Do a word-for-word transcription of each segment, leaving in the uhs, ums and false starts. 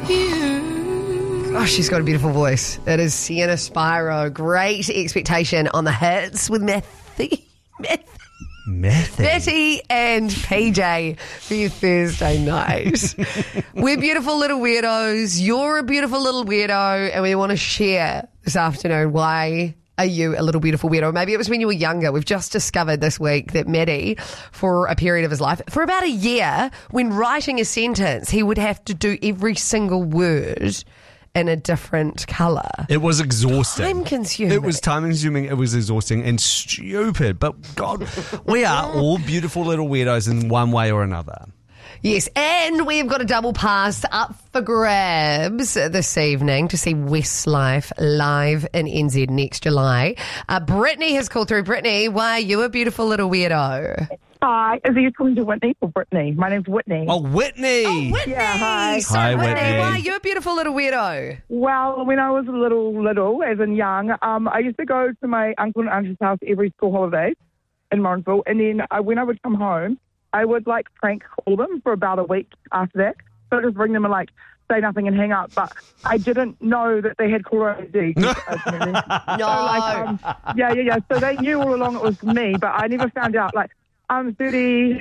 you. Oh, she's got a beautiful voice. It is Sienna Spiro. Great Expectation on the hits with Methy. Methy. Methy. Betty and P J for your Thursday night. We're beautiful little weirdos. You're a beautiful little weirdo, and we want to share this afternoon why are you a little beautiful weirdo? Maybe it was when you were younger. We've just discovered this week that Maddie, for a period of his life, for about a year, when writing a sentence, he would have to do every single word in a different colour. It was exhausting. Time consuming. It was time consuming, it was exhausting and stupid. But God, we are all beautiful little weirdos in one way or another. Yes, and we've got a double pass up for grabs this evening to see Westlife live in N Z next July. Uh, Brittany has called through. Brittany, why are you a beautiful little weirdo? Hi, is you talking to Whitney or Brittany? My name's Whitney. Oh, Whitney. Oh, Whitney. Yeah, hi. So, Hi, Whitney. Whitney. Why are you a beautiful little weirdo? Well, when I was a little, little, as in young, um, I used to go to my uncle and auntie's house every school holiday in Morrinsville, and then uh, when I would come home, I would, like, prank call them for about a week after that. So I'd just bring them and, like, say nothing and hang up. But I didn't know that they had caller I D. No. So, like, um, yeah, yeah, yeah. So they knew all along it was me, but I never found out. Like, I'm thirty-eight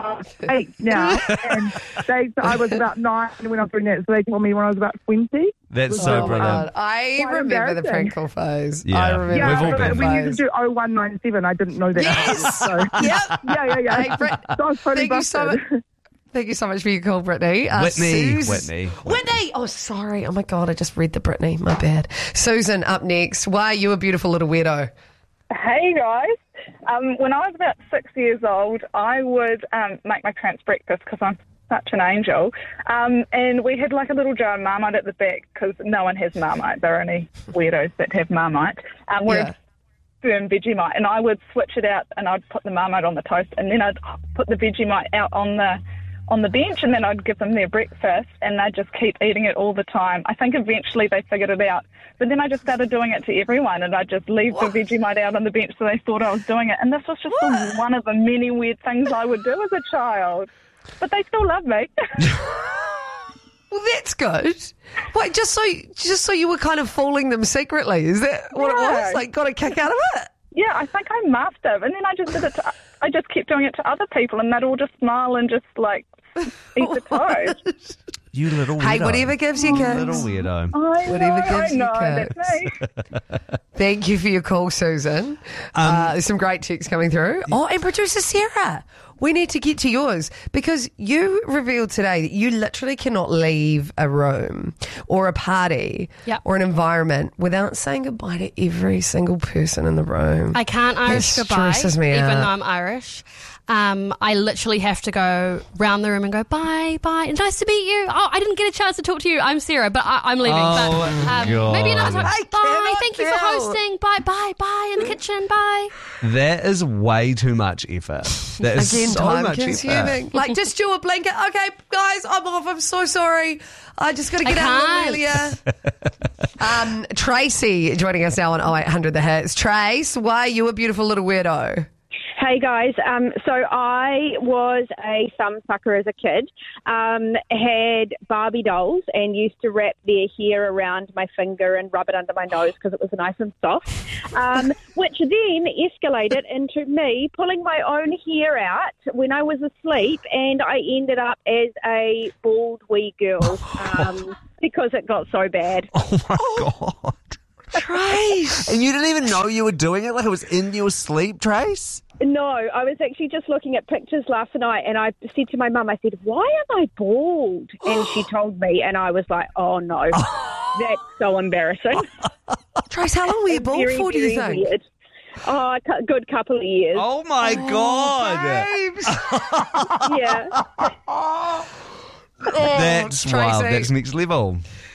now, and they, so I was about nine when I was doing that, so they told me when I was about twenty. That's so Oh, brilliant. God. I Quite remember the embarrassing. prank call phase. Yeah. I remember Yeah, We've all the but been we phase. used to do oh one nine seven. I didn't know that. Yes. So, Yep. yeah, yeah, yeah. Hey, Brit- So I was totally Thank you so much. busted. Thank you so much for your call, Brittany. Uh, Whitney, Sus- Whitney, Whitney. Oh, sorry. Oh, my God. I just read the Brittany. My bad. Susan, up next. Why are you a beautiful little weirdo? Hey guys, um, when I was about six years old, I would um, make my parents breakfast because I'm such an angel, um, and we had like a little jar of Marmite at the back because no one has Marmite. They're only weirdos that have Marmite. Um, we're Yeah. firm Vegemite, and I would switch it out, and I'd put the Marmite on the toast, and then I'd put the Vegemite out on the on the bench, and then I'd give them their breakfast, and they'd just keep eating it all the time. I think eventually they figured it out, but then I just started doing it to everyone, and I'd just leave What? the Vegemite out on the bench so they thought I was doing it. And this was just the, one of the many weird things I would do as a child. But they still love me. Well, that's good. Wait, just so just so you were kind of fooling them secretly. Is that what it Yeah. was? Like, got a kick out of it? Yeah, I think I must have. And then I just did it to, I just kept doing it to other people, and they'd all just smile and just, like, eat the toast. You little weirdo. Hey, whatever gives you kids. Little weirdo. I Whatever know, gives I you know, kicks. that's me. Thank you for your call, Susan. uh, there's some great texts coming through. Oh, and producer Sarah, we need to get to yours because you revealed today that you literally cannot leave a room or a party Yep. or an environment without saying goodbye to every single person in the room. I can't Irish It goodbye, stresses me even out. though I'm Irish. Um, I literally have to go round the room and go, bye, bye. Nice to meet you. Oh, I didn't get a chance to talk to you. I'm Sarah, but I, I'm leaving. Oh, but um, God. maybe another time. I Bye. cannot Thank you for tell. hosting. Bye, bye, bye. In the kitchen. Bye. That is way too much effort. That is Again, so time much consuming. effort. Like, just do a blanket. Okay, guys, I'm off. I'm so sorry. I just got to I get out can't. earlier. um, Tracy joining us now on oh eight hundred The Hits. Trace, why are you a beautiful little weirdo? Hey guys, um, so I was a thumb sucker as a kid, um, had Barbie dolls and used to wrap their hair around my finger and rub it under my nose because it was nice and soft, um, which then escalated into me pulling my own hair out when I was asleep, and I ended up as a bald wee girl um, because it got so bad. Oh my God. Trace. And you didn't even know you were doing it? Like it was in your sleep, Trace? No, I was actually just looking at pictures last night, and I said to my mum, I said, why am I bald? And she told me, and I was like, oh no, that's so embarrassing. Trace, how long were you bald Very, for, do you very think? weird. Oh, a cou- good couple of years. Oh my God. Babes. Yeah. Oh, That's Tracy. wild. That's next level.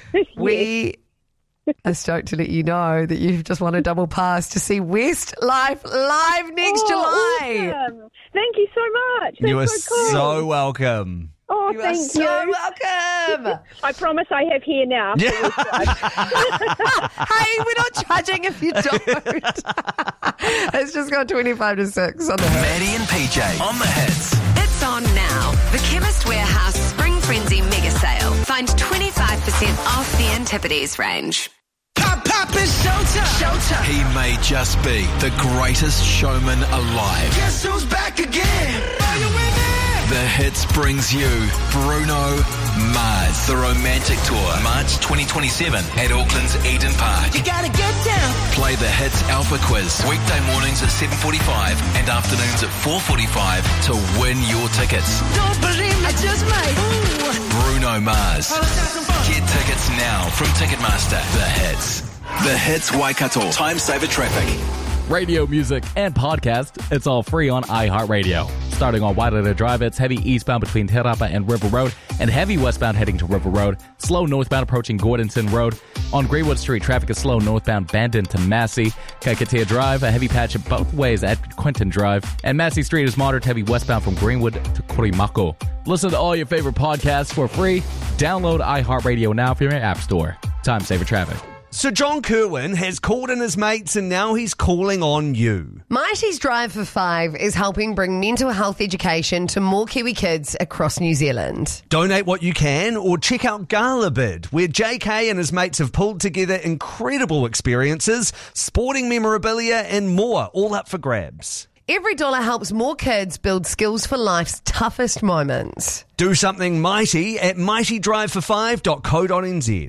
We are stoked to let you know that you've just won a double pass to see Westlife live next Oh, July. awesome. Thank you so much. That's You are so cool. so welcome. Oh, You are thank so you. welcome. I promise I have hair now. Yeah. Hey, we're not judging if you don't. It's just got twenty-five to six on the Hits. Maddie and P J on the Hits. It's on now. The Chemist Warehouse Spring Frenzy Mega Sale. Find twenty-five percent off the Antipodes range. Pop, pop, it's showtime. Showtime. He may just be the greatest showman alive. Guess who's back again? Are you with me? The Hits brings you Bruno Mars, the Romantic Tour, March twenty twenty-seven at Auckland's Eden Park. You gotta get down. Play the Hits Alpha Quiz, weekday mornings at seven forty-five and afternoons at four forty-five to win your tickets. Don't believe me, I just might. Ooh. Bruno Mars. Get tickets now from Ticketmaster. The Hits. The Hits Waikato. Time saver traffic. Radio, music, and podcast, it's all free on iHeartRadio. Starting on Wairara Drive, it's heavy eastbound between Te Rapa and River Road, and heavy westbound heading to River Road. Slow northbound approaching Gordonson Road. On Greenwood Street, traffic is slow northbound Bandon to Massey. Kaikatea Drive, a heavy patch both ways at Quinton Drive. And Massey Street is moderate heavy westbound from Greenwood to Korimako. Listen to all your favorite podcasts for free. Download iHeartRadio now from your app store. Time saver traffic. So John Kerwin has called in his mates and now he's calling on you. Mighty's Drive for Five is helping bring mental health education to more Kiwi kids across New Zealand. Donate what you can or check out Gala Bid, where J K and his mates have pulled together incredible experiences, sporting memorabilia and more, all up for grabs. Every dollar helps more kids build skills for life's toughest moments. Do something mighty at mighty drive for five dot co dot n z.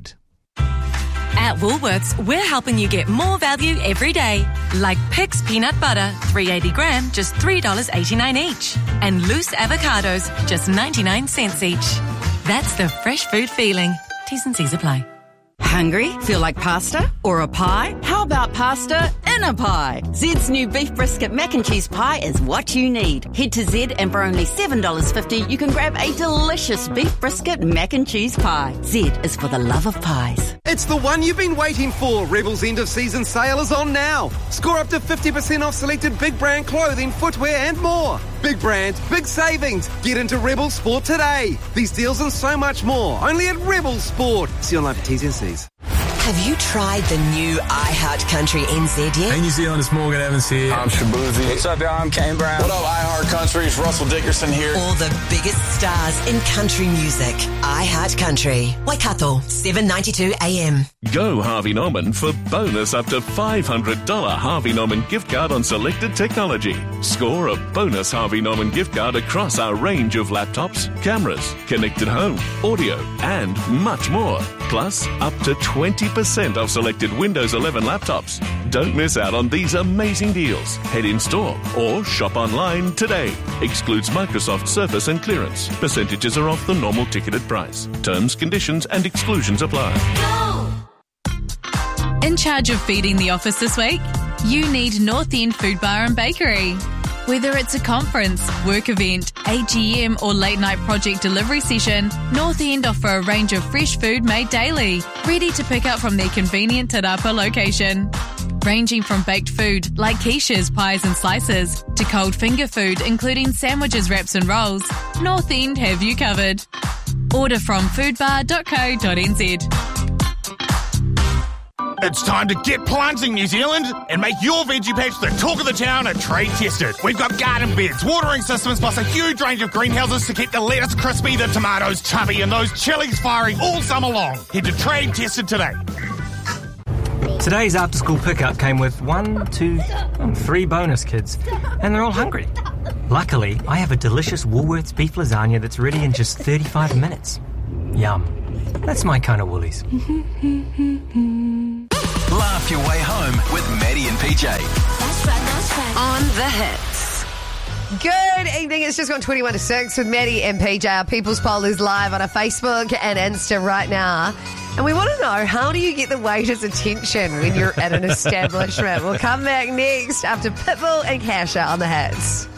At Woolworths, we're helping you get more value every day. Like Pix peanut butter, three hundred eighty gram, just three dollars eighty-nine each. And loose avocados, just ninety-nine cents each. That's the fresh food feeling. T's and C's apply. Hungry? Feel like pasta? Or a pie? How about pasta in a pie? Zed's new beef brisket mac and cheese pie is what you need. Head to Zed and for only seven dollars fifty you can grab a delicious beef brisket mac and cheese pie. Zed is for the love of pies. It's the one you've been waiting for. Rebel's end of season sale is on now. Score up to fifty percent off selected big brand clothing, footwear and more. Big brand, big savings. Get into Rebel Sport today. These deals and so much more. Only at Rebel Sport. See online for T's and C's. Have you tried the new iHeart Country N Z yet? Hey New Zealand, it's Morgan Evans here. I'm Shabuzi. What's up, y'all? I'm Kane Brown. What up, iHeart Country? It's Russell Dickerson here. All the biggest stars in country music. iHeart Country. Waikato, seven ninety-two A M. Go Harvey Norman for bonus up to five hundred dollars Harvey Norman gift card on selected technology. Score a bonus Harvey Norman gift card across our range of laptops, cameras, connected home, audio, and much more. Plus, up to twenty percent off selected Windows eleven laptops. Don't miss out on these amazing deals. Head in store or shop online today. Excludes Microsoft Surface and clearance. Percentages are off the normal ticketed price. Terms, conditions, and exclusions apply. In charge of feeding the office this week? You need North End Food Bar and Bakery. Whether it's a conference, work event, A G M or late night project delivery session, North End offer a range of fresh food made daily, ready to pick up from their convenient Te Rapa location. Ranging from baked food like quiches, pies and slices, to cold finger food including sandwiches, wraps and rolls, North End have you covered. Order from foodbar dot co dot n z. It's time to get planting, New Zealand, and make your veggie patch the talk of the town and trade tested. We've got garden beds, watering systems, plus a huge range of greenhouses to keep the lettuce crispy, the tomatoes chubby, and those chilies firing all summer long. Head to Trade Tested today. Today's after-school pickup came with one, two, three bonus kids, and they're all hungry. Luckily, I have a delicious Woolworths beef lasagna that's ready in just thirty-five minutes. Yum. That's my kind of Woolies. Laugh your way home with Maddie and P J. That's right, that's right. On the Hits. Good evening. It's just gone twenty-one to six with Maddie and P J. Our People's Poll is live on our Facebook and Insta right now. And we want to know, how do you get the waiter's attention when you're at an establishment? We'll come back next after Pitbull and Kasha on the Hits.